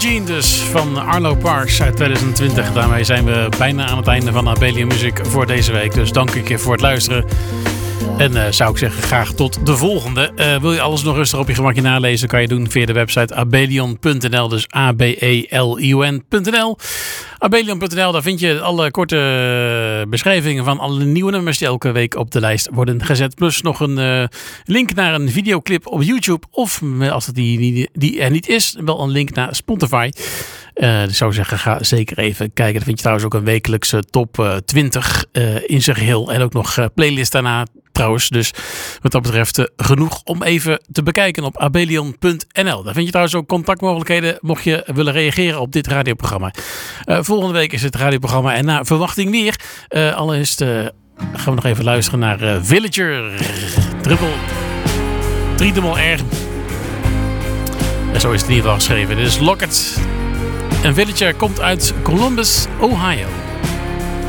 Jean dus van Arlo Parks uit 2020. Daarmee zijn we bijna aan het einde van Abelian Music voor deze week. Dus dank ik je voor het luisteren. En zou ik zeggen, graag tot de volgende. Wil je alles nog rustig op je gemakje nalezen? Kan je doen via de website abelion.nl. Dus abelion.nl. Abelion.nl, daar vind je alle korte beschrijvingen van alle nieuwe nummers die elke week op de lijst worden gezet. Plus nog een link naar een videoclip op YouTube. Of als het die er niet is, wel een link naar Spotify. Dus ik zou zeggen, ga zeker even kijken. Dan vind je trouwens ook een wekelijkse top 20 in zijn geheel. En ook nog playlist daarna trouwens. Dus wat dat betreft genoeg om even te bekijken op abelion.nl. Daar vind je trouwens ook contactmogelijkheden mocht je willen reageren op dit radioprogramma. Volgende week is het radioprogramma en naar verwachting weer. Allereerst gaan we nog even luisteren naar Villager. Driedubbel R. En zo is het in ieder geval geschreven. Dit is Locket. En Villager komt uit Columbus, Ohio.